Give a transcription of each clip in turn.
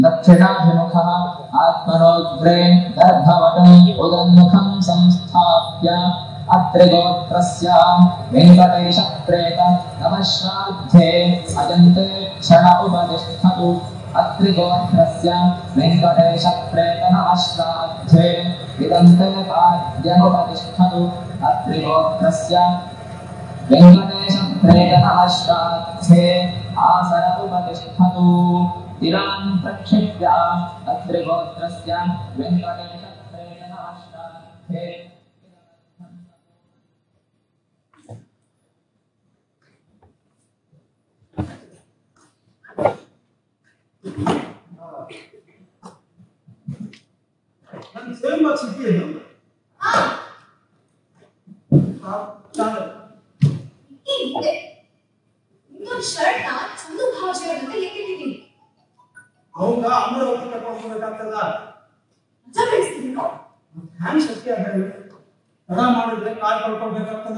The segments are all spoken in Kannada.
दक्षिणाभिमुखः आत्मनोग्रे गर्भवटम् उदन्मुखं संस्थाप्य अत्रिगोत्रस्य वेङ्कटेशप्रेत नमश्राध्ये अजन्ते क्षण उपतिष्ठतु अत्रिगोत्रस्य वेङ्कटेशप्रेत नमश्राध्ये इदन्ते पाद्यमुपतिष्ठतु अत्रिगोत्रस्य वेङ्कटेशप्रेत नमश्राध्ये आसन उपतिष्ठतु तिरान् प्रक्षिप्य अत्रिगोत्रस्य वेङ्कटेशप्रेत नमश्राध्ये ನಾನು ಸೇವ್ ಮಾಡ್ಸಿದ್ದೇನು ಇನ್ನೊಂದು ಶರ್ಟ್ ನ ಚಂದು ಭಾವಜೀವನಂತ ಎತ್ತಿಟ್ಟಿದ್ದೀನಿ. ಅವಂಗ ಅಮರಾವತಿ ಕರ್ಕೊಂಡು ಹೋಗ್ಬೇಕಾಗ್ತದ. ರಜಾ ಬೆಳೆಸ್ತೀನಿ. ಹ್ಯಾಂಗ್ ಶಕ್ತಿ ಅದ ತಡ ಮಾಡಿದ್ರೆ ಕಾಲ್ ಕಳ್ಕೊಳ್ಬೇಕಾಗ್ತದ.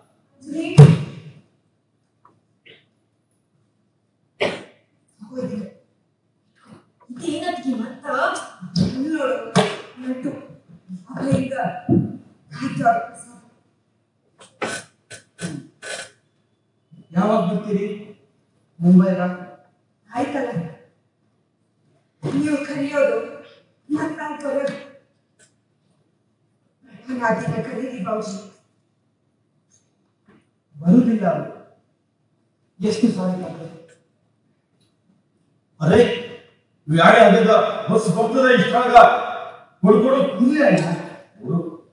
ಇದೇನದ್ಗೆ ಮತ್ತ ನೋಡು ನಟು ಅಲ್ಲಿಂದ ಯಾವಾಗ ಬರ್ತೀರಿ ಮುಂಬೈಗ? ಆಯ್ತಲ್ಲ, ನೀವು ಕರೆಯೋದು ಮತ್ತೆ ನಾನು ಬರೋದು. ನಾದಿನ ಕರೀರಿ ಬಾಬುಜಿ. ಬರುವುದಿಲ್ಲ. ಎಷ್ಟು ಸಾರಿ ಅರೆ ವ್ಯಾಳೆ ಆಗದ ಬಸ್ ಬರ್ತದೆ ಇಷ್ಟಾಗ ಕೊಡ್ಕೊಡೋ ಕುಲ್ಲೇ